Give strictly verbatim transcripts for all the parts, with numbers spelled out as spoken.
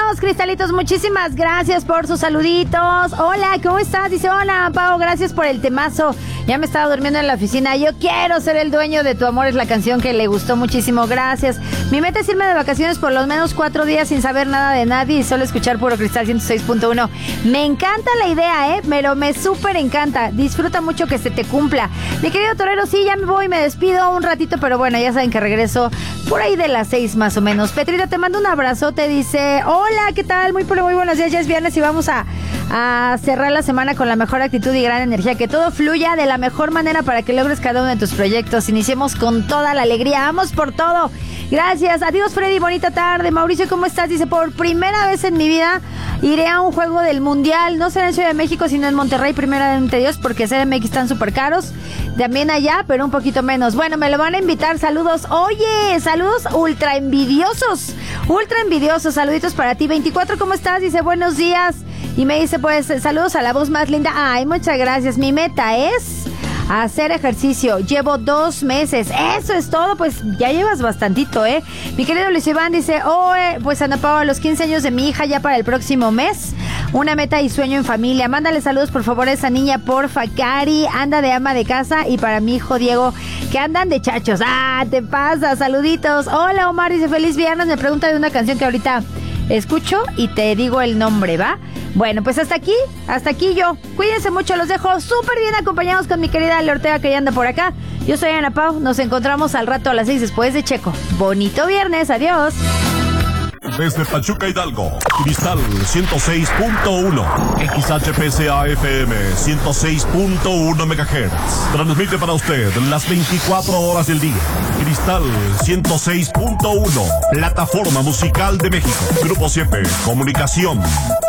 Saluditos, cristalitos, muchísimas gracias por sus saluditos. Hola, ¿cómo estás? Dice, hola, Pau, gracias por el temazo. Ya me estaba durmiendo en la oficina. Yo quiero ser el dueño de tu amor, es la canción que le gustó muchísimo. Gracias. Mi meta es irme de vacaciones por lo menos cuatro días sin saber nada de nadie y solo escuchar Puro Cristal ciento seis punto uno. Me encanta la idea, ¿eh? Pero me súper encanta. Disfruta mucho que se te cumpla. Mi querido torero, sí, ya me voy, me despido un ratito, pero bueno, ya saben que regreso por ahí de las seis más o menos. Petrita, te mando un abrazote. Dice, hola, ¿qué tal? Muy, muy buenos días. Ya es viernes y vamos a, a cerrar la semana con la mejor actitud y gran energía. Que todo fluya de la mejor manera para que logres cada uno de tus proyectos. Iniciemos con toda la alegría. Vamos por todo. Gracias. Adiós, Freddy. Bonita tarde. Mauricio, ¿cómo estás? Dice, por primera vez en mi vida iré a un juego del Mundial. No será en Ciudad de México, sino en Monterrey, primeramente Dios, porque C D M X están súper caros. También allá, pero un poquito menos. Bueno, me lo van a invitar. Saludos. Oye, saludos ultra envidiosos. Ultra envidiosos. Saluditos para ti. veinticuatro, ¿cómo estás? Dice, buenos días. Y me dice, pues, saludos a la voz más linda. Ay, muchas gracias. Mi meta es hacer ejercicio. Llevo dos meses. Eso es todo. Pues ya llevas bastantito, ¿eh? Mi querido Luis Iván dice, oh, eh, pues Ana Pau, a los quince años de mi hija ya para el próximo mes. Una meta y sueño en familia. Mándale saludos, por favor, a esa niña, porfa. Cari anda de ama de casa. Y para mi hijo Diego, que andan de chachos. Ah, te pasa. Saluditos. Hola, Omar. Dice, feliz viernes. Me pregunta de una canción que ahorita escucho y te digo el nombre, ¿va? Bueno, pues hasta aquí, hasta aquí yo. Cuídense mucho, los dejo súper bien acompañados con mi querida Ale Ortega, que ya anda por acá. Yo soy Ana Pau, nos encontramos al rato a las seis después de Checo. Bonito viernes, adiós. Desde Pachuca, Hidalgo, Cristal ciento seis punto uno, X H P C A F M ciento seis punto uno megahertz. Transmite para usted las veinticuatro horas del día. Cristal ciento seis punto uno, plataforma musical de México. Grupo siete, comunicación.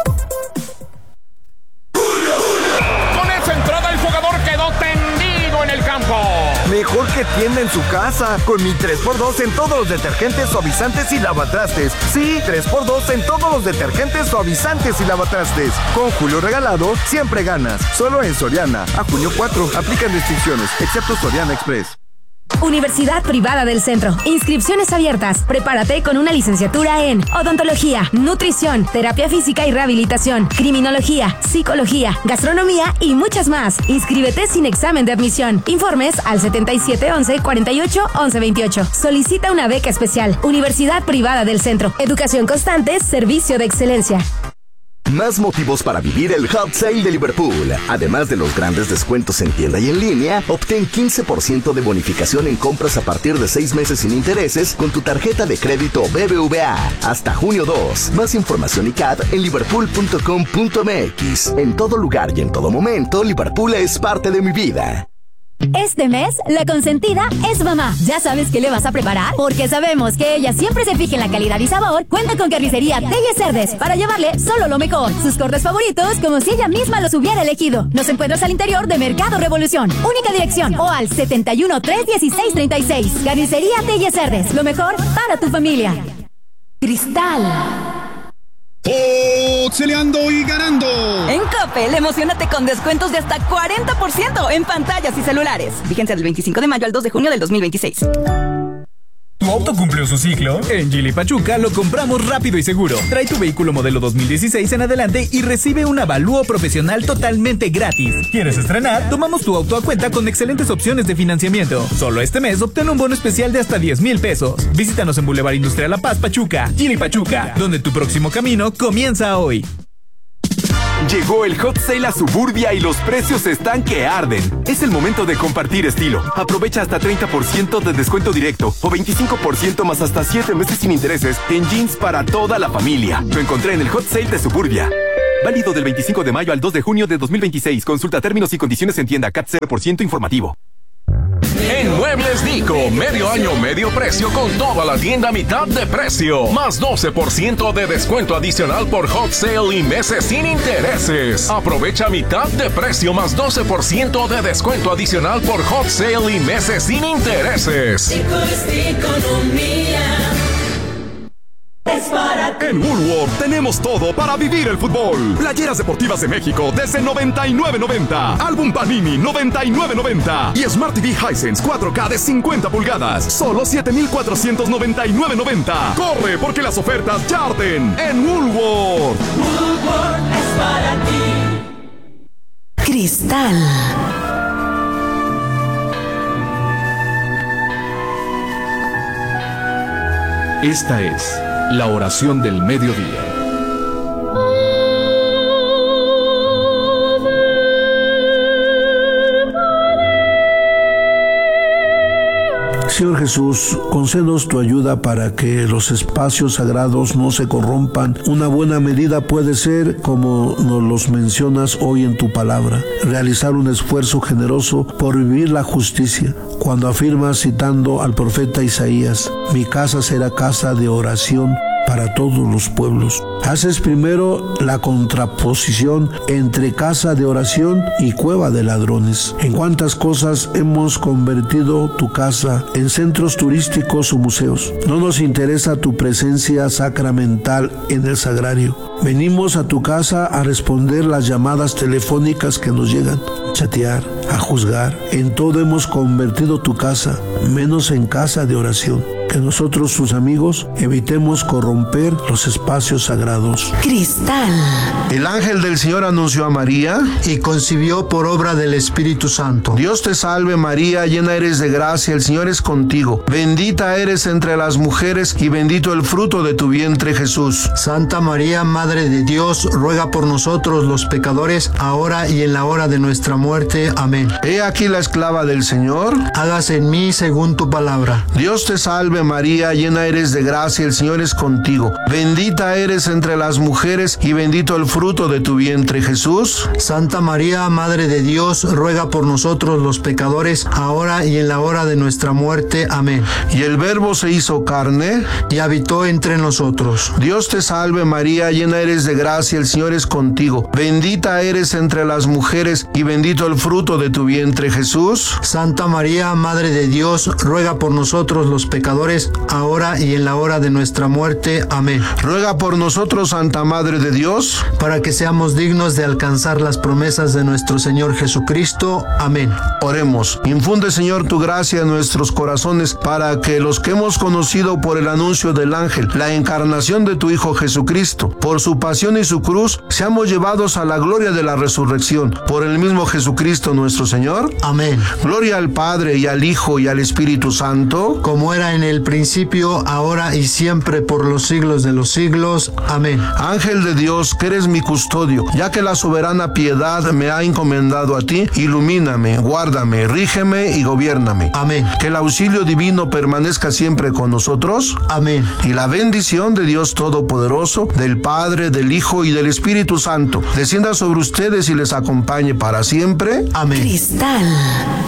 Con esa entrada el jugador quedó tendido en el campo. Mejor que tienda en su casa, con mi tres por dos en todos los detergentes, suavizantes y lavatrastes. Sí, tres por dos en todos los detergentes, suavizantes y lavatrastes. Con Julio regalado, siempre ganas. Solo en Soriana. A junio cuatro, aplican restricciones, excepto Soriana Express. Universidad Privada del Centro. Inscripciones abiertas. Prepárate con una licenciatura en odontología, nutrición, terapia física y rehabilitación, criminología, psicología, gastronomía y muchas más. Inscríbete sin examen de admisión. Informes al setenta y siete once cuarenta y ocho once veintiocho. Solicita una beca especial. Universidad Privada del Centro. Educación constante, servicio de excelencia. Más motivos para vivir el Hot Sale de Liverpool. Además de los grandes descuentos en tienda y en línea, obtén quince por ciento de bonificación en compras a partir de seis meses sin intereses con tu tarjeta de crédito B B V A. Hasta junio dos. Más información y C A D en liverpool punto com punto m x. En todo lugar y en todo momento, Liverpool es parte de mi vida. Este mes, la consentida es mamá. ¿Ya sabes qué le vas a preparar? Porque sabemos que ella siempre se fija en la calidad y sabor. Cuenta con Carnicería Telles Cerdes para llevarle solo lo mejor. Sus cortes favoritos como si ella misma los hubiera elegido. Nos encuentras al interior de Mercado Revolución. Única dirección o al setenta y uno tres dieciséis treinta y seis. Carnicería Telles Cerdes. Lo mejor para tu familia. Cristal. Pixeleando y ganando. En Coppel, emocionate con descuentos de hasta cuarenta por ciento en pantallas y celulares. Vigencia del veinticinco de mayo al dos de junio del dos mil veintiséis. ¿Tu auto cumplió su ciclo? En Geely Pachuca lo compramos rápido y seguro. Trae tu vehículo modelo dos mil dieciséis en adelante y recibe un avalúo profesional totalmente gratis. ¿Quieres estrenar? Tomamos tu auto a cuenta con excelentes opciones de financiamiento. Solo este mes obtén un bono especial de hasta diez mil pesos. Visítanos en Boulevard Industrial La Paz, Pachuca. Geely Pachuca, donde tu próximo camino comienza hoy. Llegó el Hot Sale a Suburbia y los precios están que arden. Es el momento de compartir estilo. Aprovecha hasta treinta por ciento de descuento directo o veinticinco por ciento más hasta siete meses sin intereses en jeans para toda la familia. Lo encontré en el Hot Sale de Suburbia. Válido del veinticinco de mayo al dos de junio de dos mil veintiséis. Consulta términos y condiciones en tienda. C A T cero por ciento informativo. En Muebles Dico, medio año, medio precio con toda la tienda a mitad de precio. Más doce por ciento de descuento adicional por Hot Sale y meses sin intereses. Aprovecha mitad de precio más doce por ciento de descuento adicional por Hot Sale y meses sin intereses. Dico es economía. es para ti. En Woolworth tenemos todo para vivir el fútbol. Playeras deportivas de México desde noventa y nueve noventa. Álbum Panini noventa y nueve noventa. Y Smart T V Hisense cuatro K de cincuenta pulgadas. Solo siete mil cuatrocientos noventa y nueve noventa. Corre porque las ofertas ya arden en Woolworth. Woolworth es para ti. Cristal. Esta es la oración del mediodía. Señor Jesús, concédenos tu ayuda para que los espacios sagrados no se corrompan. Una buena medida puede ser, como nos los mencionas hoy en tu palabra, realizar un esfuerzo generoso por vivir la justicia. Cuando afirmas, citando al profeta Isaías, mi casa será casa de oración para todos los pueblos. Haces primero la contraposición entre casa de oración y cueva de ladrones. En cuántas cosas hemos convertido tu casa en centros turísticos o museos. No nos interesa tu presencia sacramental en el sagrario. Venimos a tu casa a responder las llamadas telefónicas que nos llegan, a chatear, a juzgar. En todo hemos convertido tu casa, menos en casa de oración. Que nosotros, sus amigos, evitemos corromper los espacios sagrados. Cristal. El ángel del Señor anunció a María y concibió por obra del Espíritu Santo. Dios te salve María, llena eres de gracia, el Señor es contigo. Bendita eres entre las mujeres y bendito el fruto de tu vientre, Jesús. Santa María, Madre de Dios, ruega por nosotros los pecadores, ahora y en la hora de nuestra muerte. Amén. He aquí la esclava del Señor. Hágase en mí según tu palabra. Dios te salve María, llena eres de gracia, el Señor es contigo. Bendita eres entre las mujeres y bendito el fruto de tu vientre, Jesús. Santa María, Madre de Dios, ruega por nosotros los pecadores, ahora y en la hora de nuestra muerte. Amén. Y el Verbo se hizo carne y habitó entre nosotros. Dios te salve María, llena eres de gracia, el Señor es contigo. Bendita eres entre las mujeres y bendito el fruto de tu vientre, Jesús. Santa María, Madre de Dios, ruega por nosotros los pecadores, ahora y en la hora de nuestra muerte. Amén. Ruega por nosotros, Santa Madre de Dios, para que seamos dignos de alcanzar las promesas de nuestro Señor Jesucristo. Amén. Oremos. Infunde, Señor, tu gracia en nuestros corazones para que los que hemos conocido por el anuncio del ángel, la encarnación de tu Hijo Jesucristo, por su pasión y su cruz, seamos llevados a la gloria de la resurrección. Por el mismo Jesucristo nuestro Señor. Amén. Gloria al Padre y al Hijo y al Espíritu Santo, como era en el principio, ahora y siempre, por los siglos de los siglos. Amén. Ángel de Dios, que eres mi custodio, ya que la soberana piedad me ha encomendado a ti, ilumíname, guárdame, rígeme y gobiérname. Amén. Que el auxilio divino permanezca siempre con nosotros. Amén. Y la bendición de Dios Todopoderoso, del Padre, del Hijo y del Espíritu Santo, descienda sobre ustedes y les acompañe para siempre. Amén. Cristal.